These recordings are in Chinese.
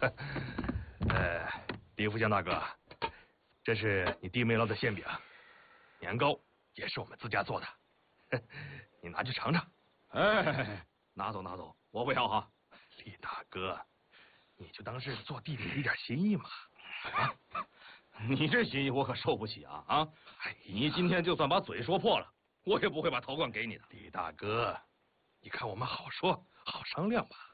李福祥大哥，这是你弟妹烙的馅饼，年糕也是我们自家做的，你拿去尝尝。 哎，拿走拿走，我不要哈。 李大哥，你就当是做弟弟的一点心意嘛。啊， 你这心意我可受不起啊啊！你今天就算把嘴说破了，我也不会把陶罐给你的。 李大哥，你看我们好说好商量吧。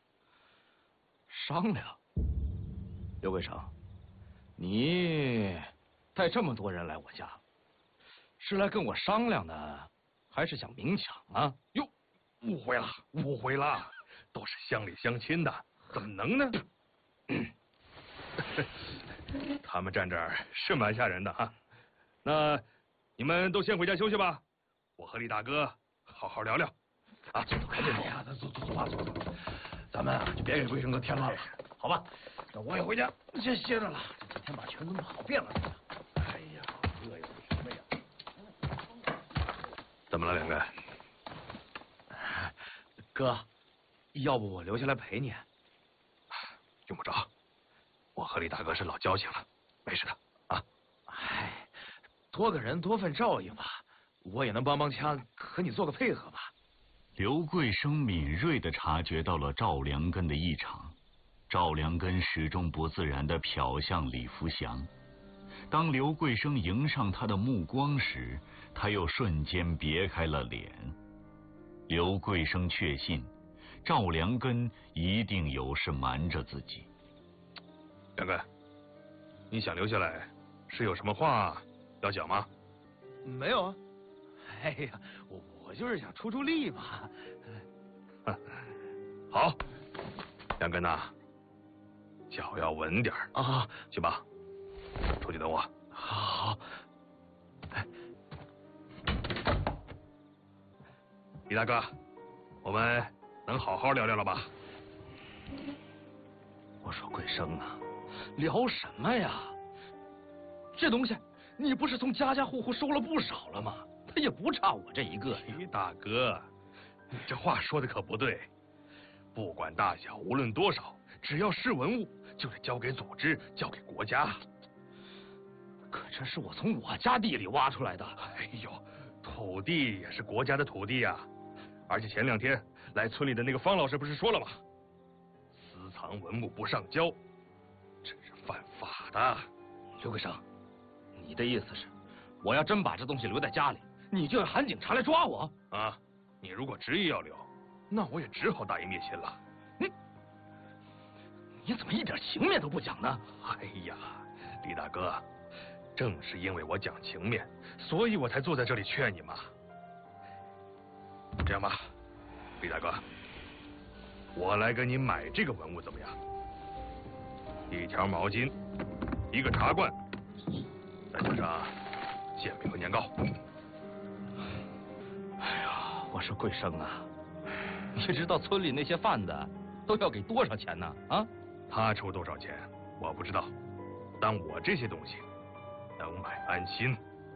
商量？刘贵生，你带这么多人来我家，是来跟我商量呢，还是想明抢啊？ 哟，误会了，误会了，都是乡里乡亲的，怎么能呢？他们站这儿是蛮吓人的哈。那你们都先回家休息吧，我和李大哥好好聊聊。啊，走，赶紧走呀！走吧，走。咱们就别给贵生哥添乱了，好吧？那我也回家先歇着了。这几天把全都跑遍了。哎呀，这有什么呀？怎么了，两个？ 哥，要不我留下来陪你？ 用不着，我和李大哥是老交情了，没事的啊。 哎，多个人多份照应吧，我也能帮帮腔，和你做个配合吧。 刘贵生敏锐地察觉到了赵良根的异常，赵良根始终不自然地瞟向李福祥。当刘贵生迎上他的目光时，他又瞬间别开了脸。刘贵生确信，赵良根一定有事瞒着自己。 良根，你想留下来，是有什么话要讲吗？ 没有啊。哎呀，我就是想出力嘛。 好，良根呐，脚要稳点啊。去吧，出去等我。 好。 李大哥，我们能好好聊聊了吧？ 我说贵生啊，聊什么呀？这东西你不是从家家户户收了不少了吗？他也不差我这一个。 李大哥，你这话说的可不对。不管大小，无论多少，只要是文物，就得交给组织，交给国家。 可这是我从我家地里挖出来的。 哎呦，土地也是国家的土地呀。而且前2天来村里的那个方老师不是说了吗？私藏文物不上交，这是犯法的。 刘贵生，你的意思是，我要真把这东西留在家里，你就要喊警察来抓我？ 啊，你如果执意要留，那我也只好大义灭亲了。 你怎么一点情面都不讲呢？ 哎呀，李大哥，正是因为我讲情面，所以我才坐在这里劝你嘛。这样吧，李大哥，我来跟你买这个文物怎么样？1条毛巾，1个茶罐，再加上馅饼和年糕。 哎呀，我说贵生啊，你知道村里那些贩子都要给多少钱呢？啊？ 他出多少钱我不知道，但我这些东西能买安心。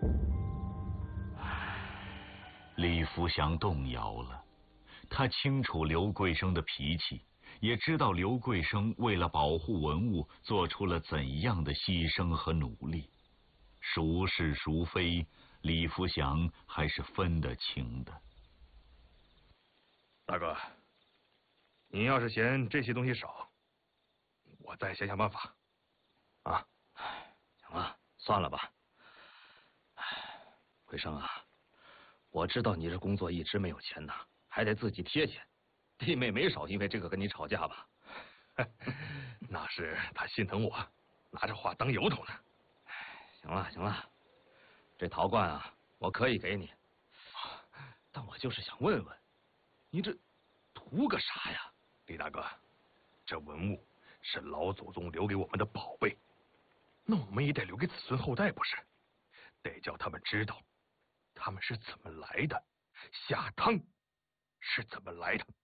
李福祥动摇了，他清楚刘贵生的脾气，也知道刘贵生为了保护文物做出了怎样的牺牲和努力。孰是孰非，李福祥还是分得清的。 大哥，你要是嫌这些东西少，我再想想办法。啊， 行了，算了吧。贵生啊，我知道你这工作一直没有钱拿，还得自己贴钱，弟妹没少因为这个跟你吵架吧？ 那是他心疼我，拿着话当由头呢。 行了行了，这陶罐啊，我可以给你，但我就是想问问，你这图个啥呀？ 李大哥，这文物是老祖宗留给我们的宝贝，那我们也得留给子孙后代，不是？得叫他们知道他们是怎么来的，下汤是怎么来的。